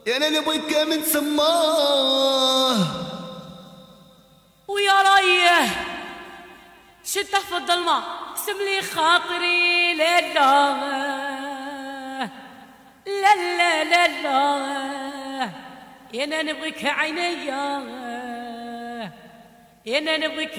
يا انا نبغيك من سماه ويا ريه شده في الظلمه اقسم لي خاطري لله لا لا لا لا يا انا نبغيك عينيا يا انا نبغيك